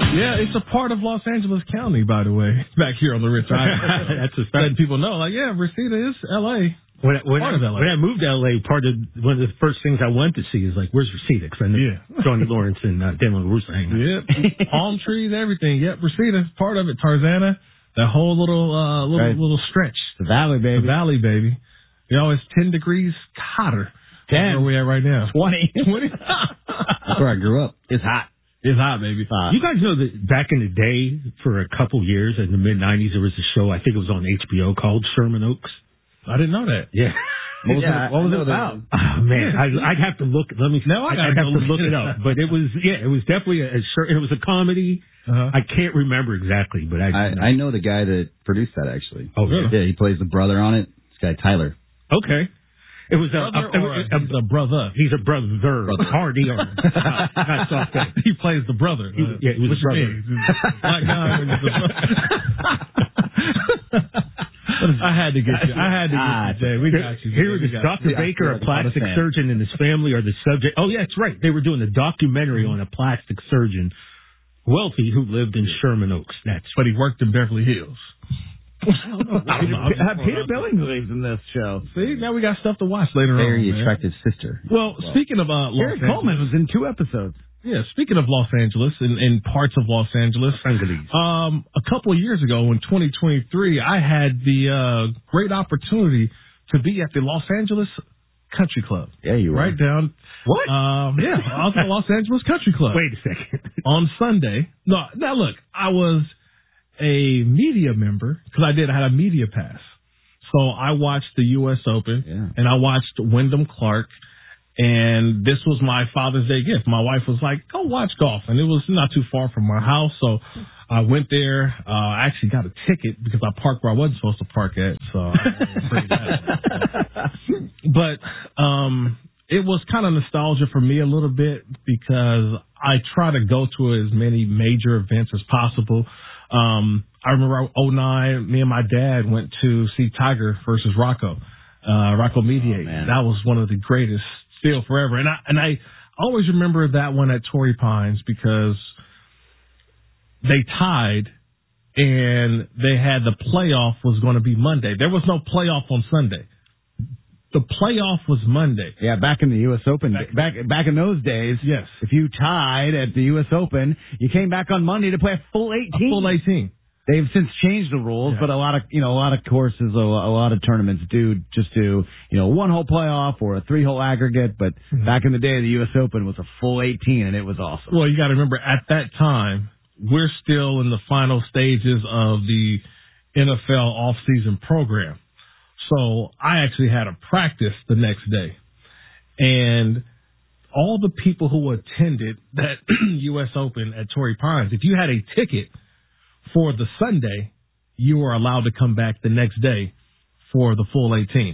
Yeah, it's a part of Los Angeles County, by the way, back here on the Ritz Island. That's just letting people know, like, yeah, Reseda is L.A. When I moved to L.A., one of the first things I went to see is, like, where's Reseda? Because I know Johnny Lawrence and Daniel LaRusso hanging out. Yep, palm trees, everything. Yep, Reseda, part of it. Tarzana, that whole little stretch. The valley, baby. The valley, baby. You know, it's 10 degrees hotter. 10. Where we at right now? 20. 20. That's where I grew up. It's hot. It's hot, baby. You guys know that back in the day, for a couple years, in the mid-'90s, there was a show, I think it was on HBO, called Sherman Oaks. I didn't know that. Yeah. What was it about? Oh, man. I'd have to look. I'd have to look it up. But it was definitely it was a comedy. Uh-huh. I can't remember exactly, but I know the guy that produced that, actually. Oh, really? Yeah, he plays the brother on it. This guy, Tyler. Okay. It was a brother. He's a brother. R-D-R. Not soft. He plays the brother. He was a brother. Black guy. I had to get you. Jay. We got you. Here is Dr. Baker, a plastic surgeon, and his family are the subject. Oh, yeah, that's right. They were doing a documentary on a plastic surgeon, wealthy, who lived in Sherman Oaks. But he worked in Beverly Hills. Peter Billingsley's in this show. See, now we got stuff to watch later on. Very attractive sister. Well, speaking of Gary Coleman was in 2 episodes. Yeah, speaking of Los Angeles and parts of Los Angeles, a couple of years ago in 2023, I had the great opportunity to be at the Los Angeles Country Club. Yeah, you were. Right down. What? Yeah, I was at Los Angeles Country Club. Wait a second. On Sunday. No, now look, I was a media member because I had a media pass. So I watched the U.S. Open and I watched Wyndham Clark. And this was my Father's Day gift. My wife was like, go watch golf. And it was not too far from our house. So I went there. I actually got a ticket because I parked where I wasn't supposed to park at. So But it was kind of nostalgia for me a little bit because I try to go to as many major events as possible. I remember 2009, me and my dad went to see Tiger versus Rocco Mediate. That was one of the greatest still forever. And I always remember that one at Torrey Pines because they tied and they had the playoff was going to be Monday. There was no playoff on Sunday. The playoff was Monday. Yeah, back in the U.S. Open. Back in those days, yes. If you tied at the U.S. Open, you came back on Monday to play a full 18. A full 18. They've since changed the rules, but a lot of courses, a lot of tournaments do 1-hole playoff or a 3-hole aggregate. But back in the day, the U.S. Open was a full 18, and it was awesome. Well, you got to remember, at that time, we're still in the final stages of the NFL offseason program. So I actually had a practice the next day. And all the people who attended that U.S. Open at Torrey Pines, if you had a ticket for the Sunday, you were allowed to come back the next day for the full 18.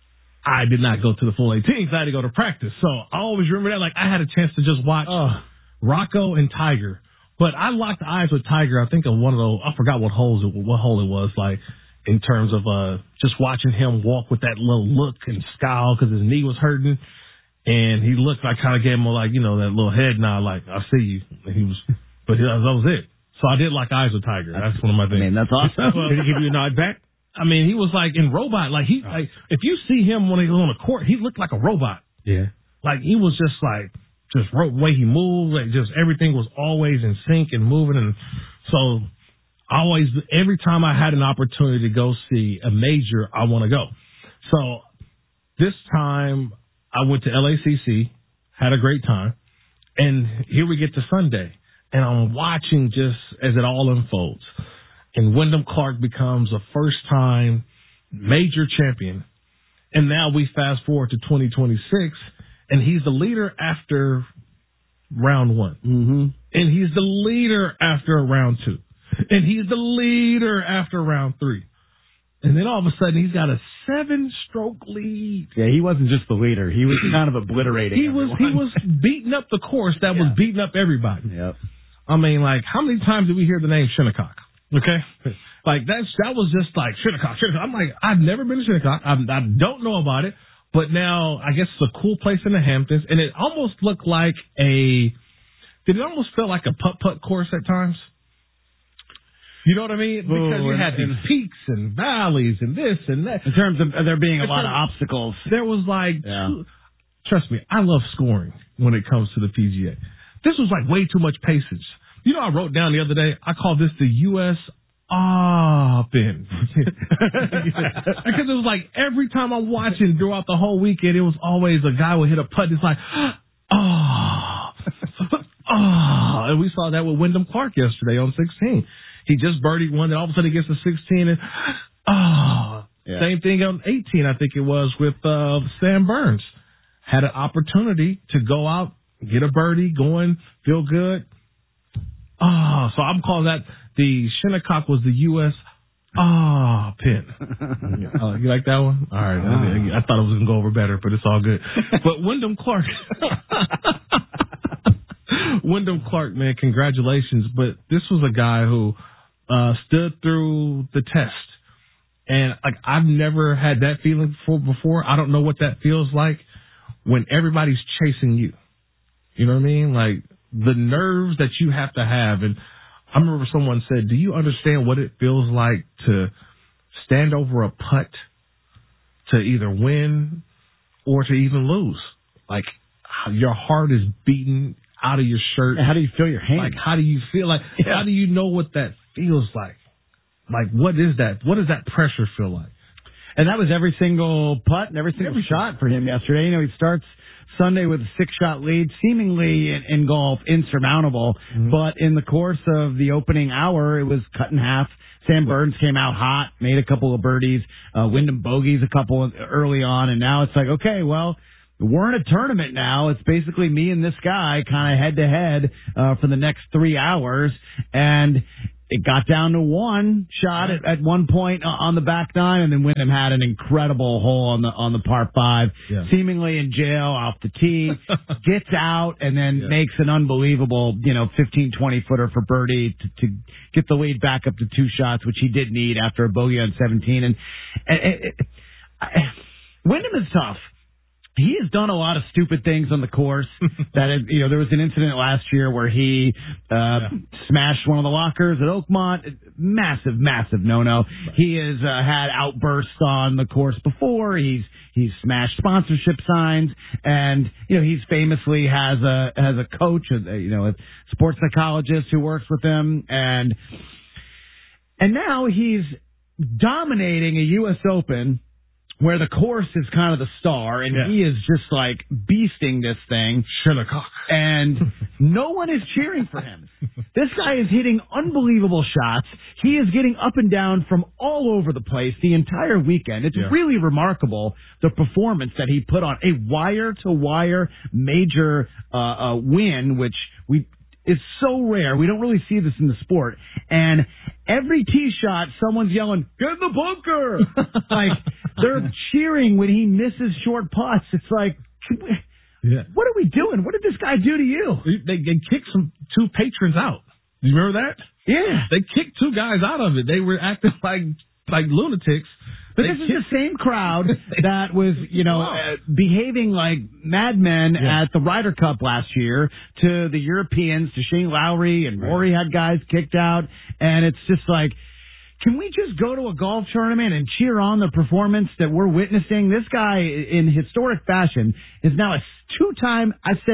I did not go to the full 18 because I had to go to practice. So I always remember that. Like, I had a chance to just watch Rocco and Tiger. But I locked eyes with Tiger, I think, on one of those, I forgot what hole it was, like, in terms of just watching him walk with that little look and scowl because his knee was hurting. And he looked, I kind of gave him, like, that little head nod, like, I see you. And that was it. So I did lock eyes with Tiger. That's one of my things. Man, that's awesome. Did he give you a nod back? I mean, he was like in robot. Like if you see him when he was on the court, he looked like a robot. Yeah. Like he was just the way he moved, like just everything was always in sync and moving. And so every time I had an opportunity to go see a major, I want to go. So this time I went to LACC, had a great time. And here we get to Sunday. And I'm watching just as it all unfolds. And Wyndham Clark becomes a first-time major champion. And now we fast forward to 2026, and he's the leader after round 1. Mm-hmm. And he's the leader after round 2. And he's the leader after round 3. And then all of a sudden, he's got a 7-stroke lead. Yeah, he wasn't just the leader. He was kind of obliterating everyone. He was beating up the course that was beating up everybody. Yep. I mean, like, how many times did we hear the name Shinnecock? Okay? Like, that was just like, Shinnecock. I'm like, I've never been to Shinnecock. I don't know about it. But now, I guess it's a cool place in the Hamptons. And it almost looked like a did it almost feel like a putt-putt course at times? You know what I mean? Because you had these peaks and valleys and this and that. In terms of there being a lot of obstacles. There was like, trust me, I love scoring when it comes to the PGA. This was like way too much passage. You know, I wrote down the other day, I called this the U.S. Open. Because it was like every time I'm watching throughout the whole weekend, it was always a guy would hit a putt. It's like, and we saw that with Wyndham Clark yesterday on 16. He just birdied one, then all of a sudden he gets to 16 and same thing on 18, I think it was, with Sam Burns. Had an opportunity to go out, get a birdie, going, feel good. So I'm calling that the Shinnecock was the U.S. Pin. You like that one? All right. I thought it was going to go over better, but it's all good. But Wyndham Clark. Wyndham Clark, man, congratulations. But this was a guy who stood through the test. And like I've never had that feeling before. I don't know what that feels like when everybody's chasing you. You know what I mean? Like the nerves that you have to have. And I remember someone said, do you understand what it feels like to stand over a putt to either win or to even lose? Like your heart is beating out of your shirt. How do you feel your hand? Like how do you feel? Like how do you know what that feels like? Like what is that? What does that pressure feel like? And that was every single putt and every single shot for him yesterday. You know, he starts Sunday with a 6-shot lead, seemingly in golf insurmountable. Mm-hmm. But in the course of the opening hour, it was cut in half. Sam Burns came out hot, made a couple of birdies, Wyndham bogeys a couple early on, and now it's like, okay, well, we're in a tournament now. It's basically me and this guy kind of head to head for the next 3 hours, and it got down to one shot at one point on the back nine, and then Wyndham had an incredible hole on the par 5, seemingly in jail off the tee, gets out, and then makes an unbelievable, 15, 20-footer for birdie to get the lead back up to 2 shots, which he did need after a bogey on 17. And Wyndham is tough. He has done a lot of stupid things on the course. There was an incident last year where he smashed one of the lockers at Oakmont. Massive, massive no-no. Right. He has had outbursts on the course before. He's smashed sponsorship signs, and he's famously has a coach, a sports psychologist who works with him, and now he's dominating a U.S. Open where the course is kind of the star, and he is just like beasting this thing. Shinnecock. And no one is cheering for him. This guy is hitting unbelievable shots. He is getting up and down from all over the place the entire weekend. It's really remarkable, the performance that he put on. A wire-to-wire major win, which is so rare. We don't really see this in the sport. And every tee shot, someone's yelling, "Get in the bunker!" Like, they're cheering when he misses short putts. It's like, what are we doing? What did this guy do to you? They kicked 2 patrons out. You remember that? Yeah. They kicked 2 guys out of it. They were acting like lunatics. But this is the same crowd that was, behaving like madmen at the Ryder Cup last year to the Europeans, to Shane Lowry, and Rory had guys kicked out. And it's just like, can we just go to a golf tournament and cheer on the performance that we're witnessing? This guy, in historic fashion, is now a 2-time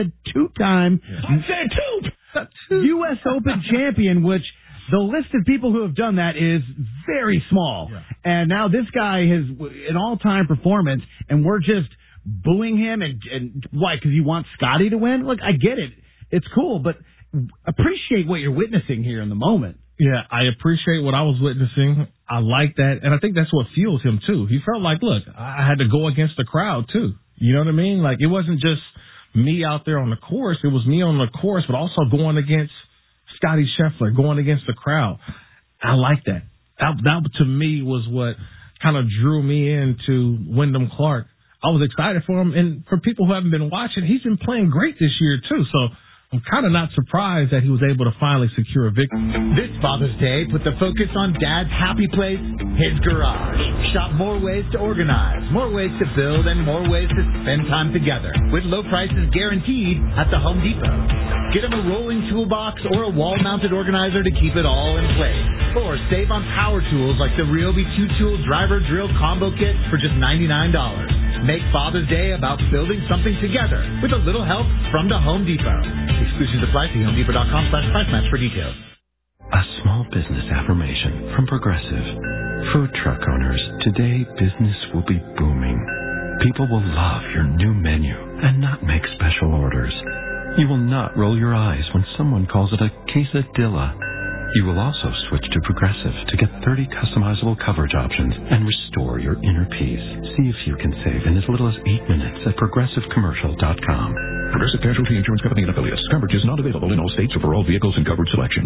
U.S. Open champion, which the list of people who have done that is very small. Yeah. And now this guy has an all-time performance, and we're just booing him. And why? Because you want Scotty to win? Look, I get it. It's cool, but appreciate what you're witnessing here in the moment. Yeah, I appreciate what I was witnessing. I like that. And I think that's what fuels him, too. He felt like, look, I had to go against the crowd, too. You know what I mean? Like, it wasn't just me out there on the course. It was me on the course, but also going against Scotty Scheffler, going against the crowd. I like that. That to me was what kind of drew me into Wyndham Clark. I was excited for him, and for people who haven't been watching, he's been playing great this year too. So I'm kind of not surprised that he was able to finally secure a victory. This Father's Day, put the focus on Dad's happy place, his garage. Shop more ways to organize, more ways to build, and more ways to spend time together. With low prices guaranteed at the Home Depot. Get him a rolling toolbox or a wall-mounted organizer to keep it all in place. Or save on power tools like the Ryobi 2-tool driver drill combo kit for just $99. Make Father's Day about building something together with a little help from the Home Depot. Exclusions apply. See HomeDepot.com/price match for details. A small business affirmation from Progressive. Food truck owners, today business will be booming. People will love your new menu and not make special orders. You will not roll your eyes when someone calls it a quesadilla. You will also switch to Progressive to get 30 customizable coverage options and restore your inner peace. See if you can save in as little as 8 minutes at ProgressiveCommercial.com. Progressive Casualty Insurance Company and Affiliates. Coverage is not available in all states or for all vehicles and coverage selections.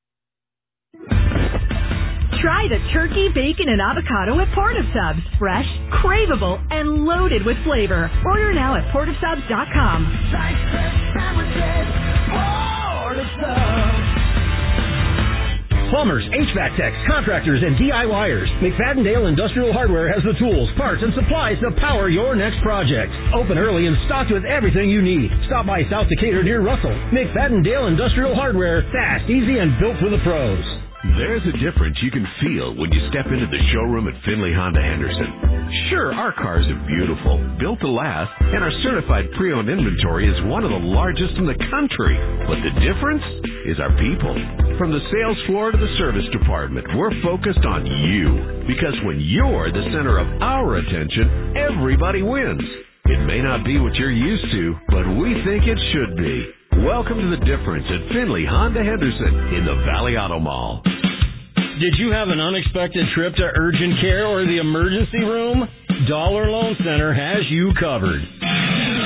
Try the turkey, bacon, and avocado at Port of Subs. Fresh, craveable, and loaded with flavor. Order now at portofsubs.com. Plumbers, HVAC techs, contractors, and DIYers. McFadden-Dale Industrial Hardware has the tools, parts, and supplies to power your next project. Open early and stocked with everything you need. Stop by South Decatur near Russell. McFadden-Dale Industrial Hardware. Fast, easy, and built for the pros. There's a difference you can feel when you step into the showroom at Findlay Honda Henderson. Sure, our cars are beautiful, built to last, and our certified pre-owned inventory is one of the largest in the country. But the difference is our people. From the sales floor to the service department, we're focused on you. Because when you're the center of our attention, everybody wins. It may not be what you're used to, but we think it should be. Welcome to the difference at Findlay Honda Henderson in the Valley Auto Mall. Did you have an unexpected trip to urgent care or the emergency room? Dollar Loan Center has you covered.